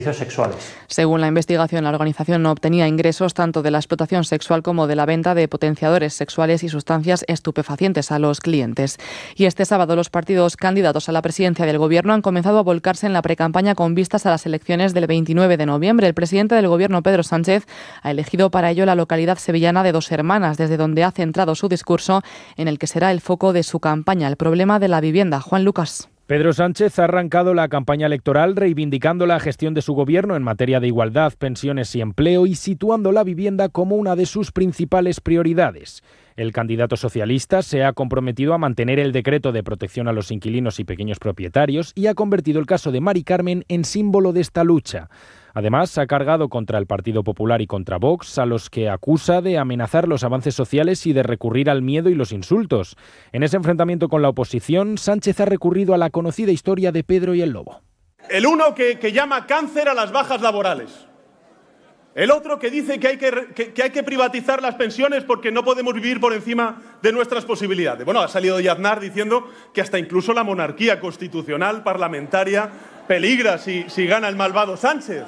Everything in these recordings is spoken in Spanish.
sexuales. Según la investigación, la organización no obtenía ingresos tanto de la explotación sexual como de la venta de potenciadores sexuales y sustancias estupefacientes a los clientes. Y este sábado los partidos candidatos a la presidencia del Gobierno han comenzado a volcarse en la precampaña con vistas a las elecciones del 29 de noviembre. El presidente del Gobierno, Pedro Sánchez, ha elegido para ello la localidad sevillana de Dos Hermanas, desde donde ha centrado su discurso en el que será el foco de su campaña, el problema de la vivienda. Juan Lucas. Pedro Sánchez ha arrancado la campaña electoral reivindicando la gestión de su gobierno en materia de igualdad, pensiones y empleo y situando la vivienda como una de sus principales prioridades. El candidato socialista se ha comprometido a mantener el decreto de protección a los inquilinos y pequeños propietarios y ha convertido el caso de Mari Carmen en símbolo de esta lucha. Además, ha cargado contra el Partido Popular y contra Vox, a los que acusa de amenazar los avances sociales y de recurrir al miedo y los insultos. En ese enfrentamiento con la oposición, Sánchez ha recurrido a la conocida historia de Pedro y el Lobo. El uno que llama cáncer a las bajas laborales. El otro que dice que hay que privatizar las pensiones porque no podemos vivir por encima de nuestras posibilidades. Bueno, ha salido de Aznar diciendo que hasta incluso la monarquía constitucional, parlamentaria, peligra si gana el malvado Sánchez.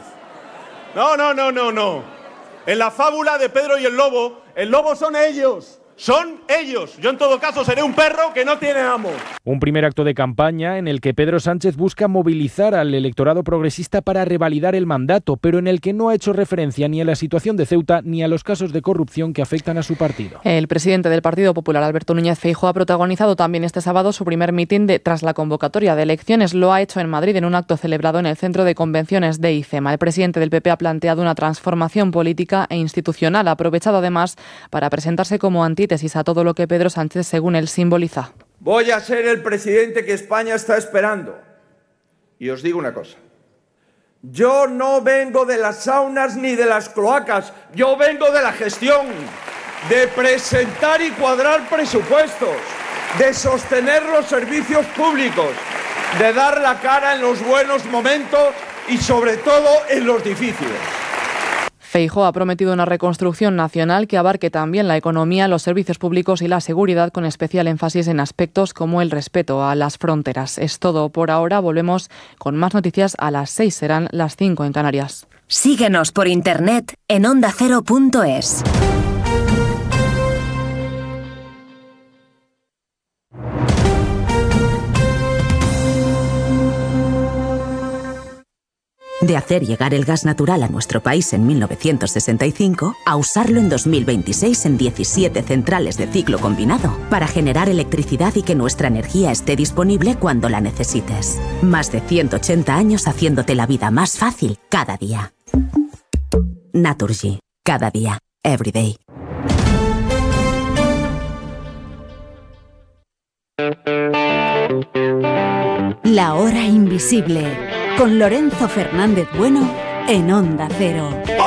No. En la fábula de Pedro y el lobo son ellos. Son ellos. Yo en todo caso seré un perro que no tiene amo. Un primer acto de campaña en el que Pedro Sánchez busca movilizar al electorado progresista para revalidar el mandato, pero en el que no ha hecho referencia ni a la situación de Ceuta ni a los casos de corrupción que afectan a su partido. El presidente del Partido Popular, Alberto Núñez Feijóo, ha protagonizado también este sábado su primer mitin tras la convocatoria de elecciones. Lo ha hecho en Madrid en un acto celebrado en el Centro de Convenciones de IFEMA. El presidente del PP ha planteado una transformación política e institucional, aprovechado además para presentarse como antítesis a todo lo que Pedro Sánchez, según él, simboliza. Voy a ser el presidente que España está esperando. Y os digo una cosa. Yo no vengo de las saunas ni de las cloacas. Yo vengo de la gestión, de presentar y cuadrar presupuestos, de sostener los servicios públicos, de dar la cara en los buenos momentos y sobre todo en los difíciles. Feijóo ha prometido una reconstrucción nacional que abarque también la economía, los servicios públicos y la seguridad, con especial énfasis en aspectos como el respeto a las fronteras. Es todo por ahora. Volvemos con más noticias a las 6. Serán las 5 en Canarias. Síguenos por internet en ondacero.es. De hacer llegar el gas natural a nuestro país en 1965 a usarlo en 2026 en 17 centrales de ciclo combinado para generar electricidad y que nuestra energía esté disponible cuando la necesites. Más de 180 años haciéndote la vida más fácil cada día. Naturgy. Cada día. Every day. La hora invisible. Con Lorenzo Fernández Bueno en Onda Cero.